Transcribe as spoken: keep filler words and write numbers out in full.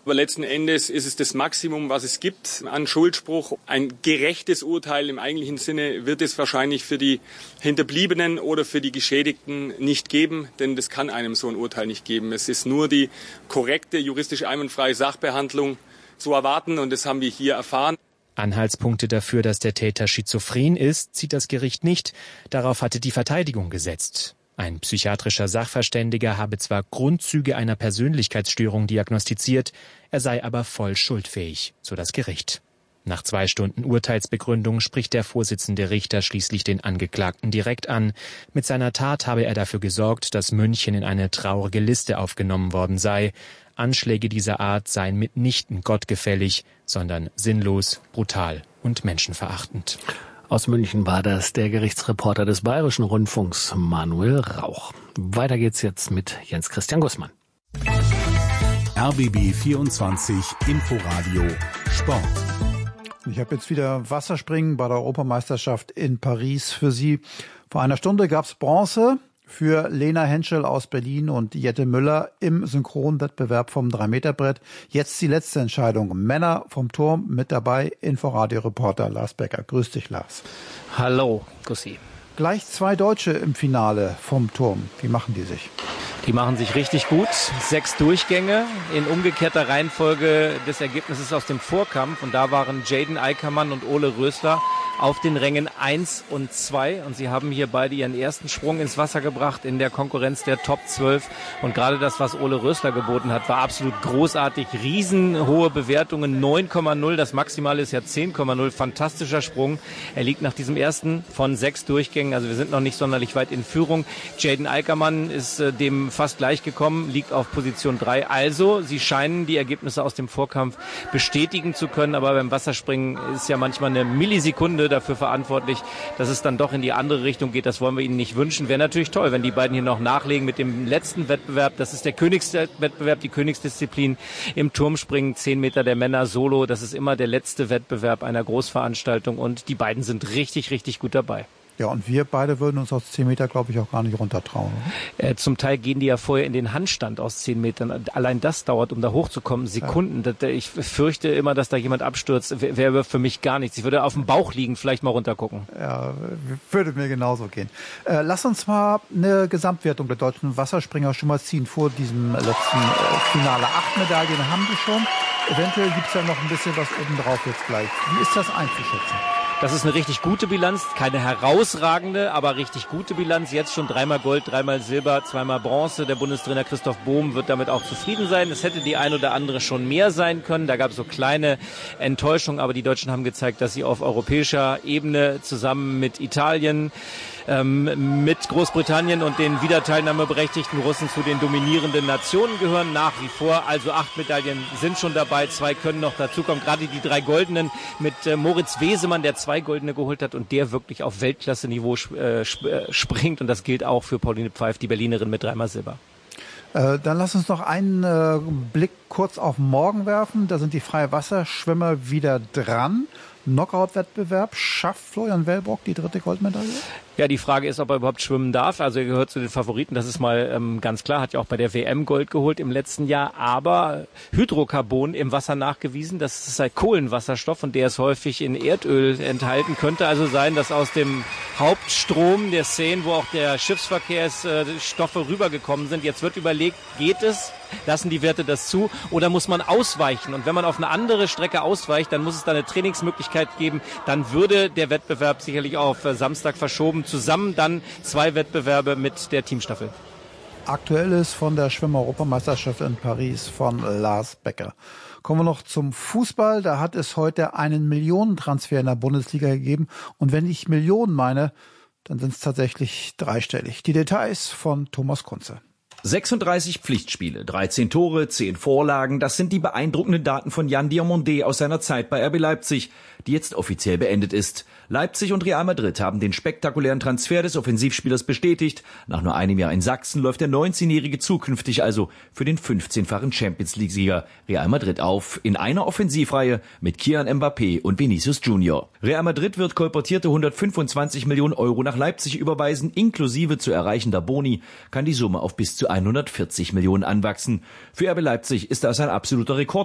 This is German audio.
Aber letzten Endes ist es das Maximum, was es gibt an Schuldspruch. Ein gerechtes Urteil im eigentlichen Sinne wird es wahrscheinlich für die Hinterbliebenen oder für die Geschädigten nicht geben, denn das kann einem so ein Urteil nicht geben. Es ist nur die korrekte, juristisch einwandfreie Sachbehandlung zu erwarten und das haben wir hier erfahren. Anhaltspunkte dafür, dass der Täter schizophren ist, sieht das Gericht nicht. Darauf hatte die Verteidigung gesetzt. Ein psychiatrischer Sachverständiger habe zwar Grundzüge einer Persönlichkeitsstörung diagnostiziert, er sei aber voll schuldfähig, so das Gericht. Nach zwei Stunden Urteilsbegründung spricht der Vorsitzende Richter schließlich den Angeklagten direkt an. Mit seiner Tat habe er dafür gesorgt, dass München in eine traurige Liste aufgenommen worden sei. Anschläge dieser Art seien mitnichten gottgefällig, sondern sinnlos, brutal und menschenverachtend. Aus München war das der Gerichtsreporter des Bayerischen Rundfunks, Manuel Rauch. Weiter geht's jetzt mit Jens Christian Gussmann. R B B vierundzwanzig Inforadio Sport. Ich habe jetzt wieder Wasserspringen bei der Europameisterschaft in Paris für Sie. Vor einer Stunde gab's Bronze für Lena Henschel aus Berlin und Jette Müller im Synchronwettbewerb vom drei Meter Brett. Jetzt die letzte Entscheidung. Männer vom Turm mit dabei, Inforadio-Reporter Lars Becker. Grüß dich, Lars. Hallo, Gussi. Gleich zwei Deutsche im Finale vom Turm. Wie machen die sich? Die machen sich richtig gut. Sechs Durchgänge in umgekehrter Reihenfolge des Ergebnisses aus dem Vorkampf. Und da waren Jaden Eickermann und Ole Rösler auf den Rängen eins und zwei. Und sie haben hier beide ihren ersten Sprung ins Wasser gebracht in der Konkurrenz der Top zwölf. Und gerade das, was Ole Rösler geboten hat, war absolut großartig. Riesenhohe Bewertungen, neun Komma null. Das Maximale ist ja zehn Komma null. Fantastischer Sprung. Er liegt nach diesem ersten von sechs Durchgängen. Also wir sind noch nicht sonderlich weit in Führung. Jaden Eickermann ist äh, dem fast gleich gekommen, liegt auf Position drei. Also, sie scheinen die Ergebnisse aus dem Vorkampf bestätigen zu können. Aber beim Wasserspringen ist ja manchmal eine Millisekunde dafür verantwortlich, dass es dann doch in die andere Richtung geht. Das wollen wir ihnen nicht wünschen. Wäre natürlich toll, wenn die beiden hier noch nachlegen mit dem letzten Wettbewerb. Das ist der Königswettbewerb, die Königsdisziplin im Turmspringen. Zehn Meter der Männer solo. Das ist immer der letzte Wettbewerb einer Großveranstaltung. Und die beiden sind richtig, richtig gut dabei. Ja, und wir beide würden uns aus zehn Meter, glaube ich, auch gar nicht runtertrauen. Äh, zum Teil gehen die ja vorher in den Handstand aus zehn Metern. Allein das dauert, um da hochzukommen, Sekunden. Ja. Das, ich fürchte immer, dass da jemand abstürzt. Wäre für mich gar nichts. Ich würde auf dem Bauch liegen, vielleicht mal runtergucken. Ja, würde mir genauso gehen. Äh, lass uns mal eine Gesamtwertung der deutschen Wasserspringer schon mal ziehen vor diesem letzten äh, Finale. Acht Medaillen haben die schon. Eventuell gibt's ja noch ein bisschen was obendrauf jetzt gleich. Wie ist das einzuschätzen? Das ist eine richtig gute Bilanz, keine herausragende, aber richtig gute Bilanz. Jetzt schon dreimal Gold, dreimal Silber, zweimal Bronze. Der Bundestrainer Christoph Bohm wird damit auch zufrieden sein. Es hätte die ein oder andere schon mehr sein können. Da gab es so kleine Enttäuschungen, aber die Deutschen haben gezeigt, dass sie auf europäischer Ebene zusammen mit Italien, ähm, mit Großbritannien und den wiederteilnahmeberechtigten Russen zu den dominierenden Nationen gehören. Nach wie vor, also acht Medaillen sind schon dabei, zwei können noch dazukommen. Gerade die drei goldenen mit äh, Moritz Wesemann, der zwei goldene geholt hat und der wirklich auf Weltklasse-Niveau äh, springt. Und das gilt auch für Pauline Pfeif, die Berlinerin mit dreimal Silber. Äh, dann lass uns noch einen äh, Blick kurz auf morgen werfen. Da sind die Freiwasserschwimmer wieder dran. Knockout-Wettbewerb. Schafft Florian Wellbrock die dritte Goldmedaille? Ja, die Frage ist, ob er überhaupt schwimmen darf. Also er gehört zu den Favoriten, das ist mal ähm, ganz klar. Hat ja auch bei der W M Gold geholt im letzten Jahr. Aber Hydrocarbon im Wasser nachgewiesen, das ist ein Kohlenwasserstoff und der ist häufig in Erdöl enthalten. Könnte also sein, dass aus dem Hauptstrom der Seine, wo auch der Schiffsverkehrsstoffe rübergekommen sind, jetzt wird überlegt, geht es? Lassen die Werte das zu oder muss man ausweichen? Und wenn man auf eine andere Strecke ausweicht, dann muss es da eine Trainingsmöglichkeit geben. Dann würde der Wettbewerb sicherlich auf Samstag verschoben. Zusammen dann zwei Wettbewerbe mit der Teamstaffel. Aktuelles von der Schwimmer-Europameisterschaft in Paris von Lars Becker. Kommen wir noch zum Fußball. Da hat es heute einen Millionentransfer in der Bundesliga gegeben. Und wenn ich Millionen meine, dann sind es tatsächlich dreistellig. Die Details von Thomas Kunze. sechsunddreißig Pflichtspiele, dreizehn Tore, zehn Vorlagen, das sind die beeindruckenden Daten von Jan Diomandé aus seiner Zeit bei R B Leipzig, die jetzt offiziell beendet ist. Leipzig und Real Madrid haben den spektakulären Transfer des Offensivspielers bestätigt. Nach nur einem Jahr in Sachsen läuft der neunzehnjährige zukünftig also für den fünfzehnfachen Champions-League-Sieger Real Madrid auf, in einer Offensivreihe mit Kylian Mbappé und Vinicius Junior. Real Madrid wird kolportierte hundertfünfundzwanzig Millionen Euro nach Leipzig überweisen, inklusive zu erreichender Boni kann die Summe auf bis zu hundertvierzig Millionen anwachsen. Für R B Leipzig ist das ein absoluter Rekord.